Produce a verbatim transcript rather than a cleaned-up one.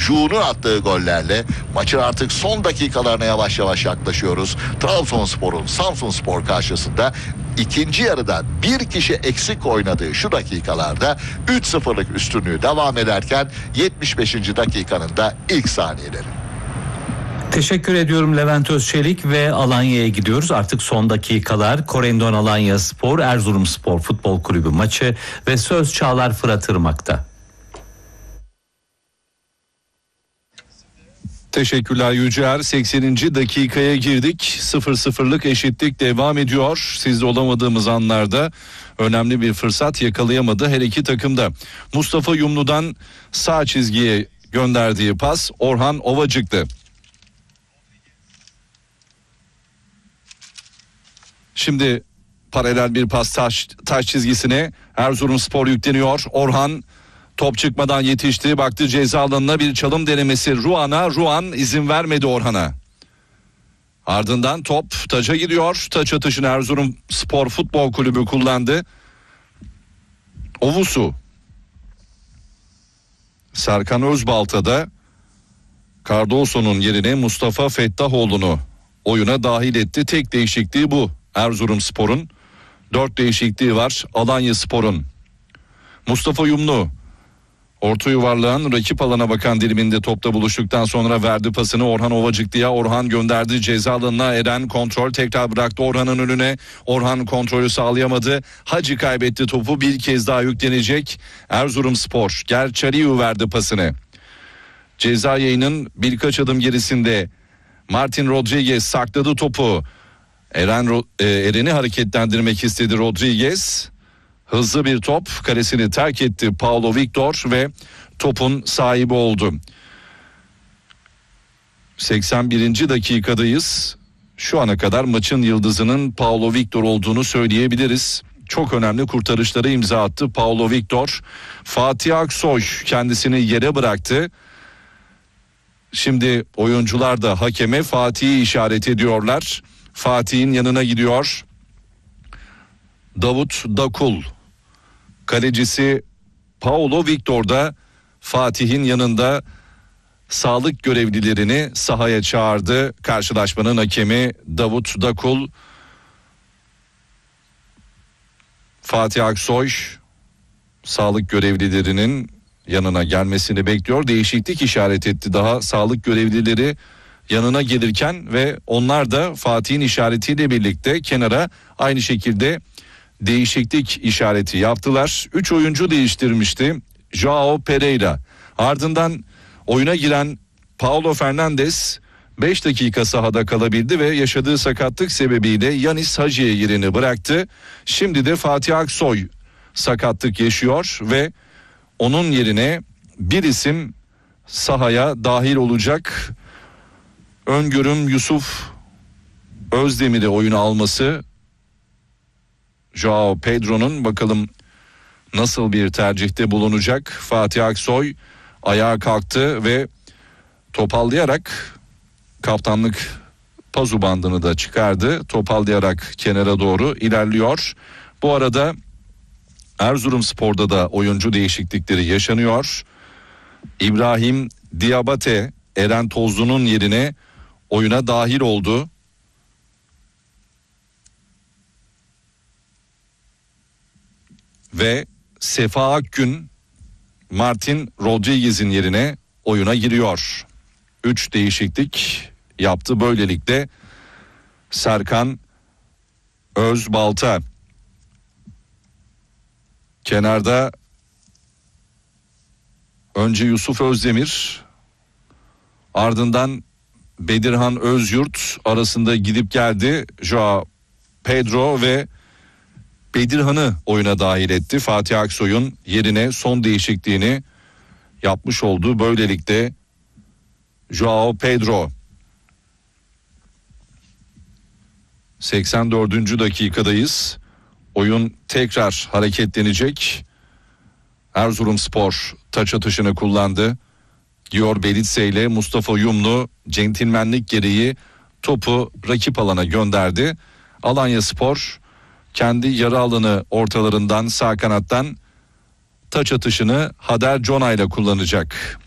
Ju'nun attığı gollerle maçın artık son dakikalarına yavaş yavaş yaklaşıyoruz. Trabzonspor'un Samsunspor karşısında ikinci yarıda bir kişi eksik oynadığı şu dakikalarda üç sıfırlık üstünlüğü devam ederken yetmiş beşinci dakikanın da ilk saniyeleri. Teşekkür ediyorum Levent Özçelik ve Alanya'ya gidiyoruz. Artık son dakikalar. Korendon Alanyaspor, Erzurumspor Futbol Kulübü maçı ve söz Çağlar Fırat Irmak'ta. Teşekkürler Yücer. sekseninci dakikaya girdik. sıfır sıfırlık eşitlik devam ediyor. Sizde olamadığımız anlarda önemli bir fırsat yakalayamadı her iki takımda. Mustafa Yumlu'dan sağ çizgiye gönderdiği pas Orhan Ovacık'tı. Şimdi paralel bir pas taş, taş çizgisine Erzurumspor yükleniyor. Orhan top çıkmadan yetişti. Baktı ceza alanına bir çalım denemesi Ruan'a. Ruan izin vermedi Orhan'a. Ardından top taça gidiyor. Taç atışını Erzurumspor Futbol Kulübü kullandı. Ovusu. Serkan Özbalta da Cardoso'nun yerine Mustafa Fettahoğlu'nu oyuna dahil etti. Tek değişikliği bu. Erzurumspor'un dört değişikliği var Alanyaspor'un. Mustafa Yumlu orta yuvarlağın rakip alana bakan diliminde topla buluştuktan sonra verdi pasını Orhan Ovacıklı'ya. Orhan gönderdi ceza alanına. Eren kontrol tekrar bıraktı Orhan'ın önüne. Orhan kontrolü sağlayamadı. Hacı kaybetti topu, bir kez daha yüklenecek Erzurumspor. Gerçariu verdi pasını. Ceza yayının birkaç adım gerisinde Martin Rodriguez sakladı topu. Eren e, Eren'i hareketlendirmek istedi Rodriguez. Hızlı bir top, kalesini terk etti Paulo Victor ve topun sahibi oldu. seksen birinci dakikadayız. Şu ana kadar maçın yıldızının Paulo Victor olduğunu söyleyebiliriz. Çok önemli kurtarışlara imza attı Paulo Victor. Fatih Aksoy kendisini yere bıraktı. Şimdi oyuncular da hakeme Fatih'i işaret ediyorlar. Fatih'in yanına gidiyor Davut Dakul. Kalecisi Paulo Victor da Fatih'in yanında sağlık görevlilerini sahaya çağırdı. Karşılaşmanın hakemi Davut Dakul. Fatih Aksoy sağlık görevlilerinin yanına gelmesini bekliyor. Değişiklik işaret etti daha sağlık görevlileri yanına gelirken ve onlar da Fatih'in işaretiyle birlikte kenara aynı şekilde değişiklik işareti yaptılar. üç oyuncu değiştirmişti Joao Pereira. Ardından oyuna giren Paulo Fernandes beş dakika sahada kalabildi ve yaşadığı sakatlık sebebiyle Yanis Hacı'ya yerini bıraktı. Şimdi de Fatih Aksoy sakatlık yaşıyor ve onun yerine bir isim sahaya dahil olacak. Öngörüm Yusuf Özdemir'i oyuna alması. Joao Pedro'nun bakalım nasıl bir tercihte bulunacak. Fatih Aksoy ayağa kalktı ve topallayarak kaptanlık pazu bandını da çıkardı. Topallayarak kenara doğru ilerliyor. Bu arada Erzurumspor'da da oyuncu değişiklikleri yaşanıyor. İbrahim Diabate Eren Tozlu'nun yerine oyuna dahil oldu. Ve Sefa Akgün Martin Rodriguez'in yerine oyuna giriyor. Üç değişiklik yaptı böylelikle Serkan Özbalta. Kenarda önce Yusuf Özdemir, ardından Bedirhan Özyurt arasında gidip geldi. Joao Pedro ve Bedirhan'ı oyuna dahil etti. Fatih Aksoy'un yerine son değişikliğini yapmış oldu. Böylelikle Joao Pedro seksen dördüncü dakikadayız. Oyun tekrar hareketlenecek. Erzurumspor taç atışını kullandı. Gior Belitse ile Mustafa Yumlu centilmenlik gereği topu rakip alana gönderdi. Alanyaspor kendi yarı alanı ortalarından sağ kanattan taç atışını Hader Cona ile kullanacak.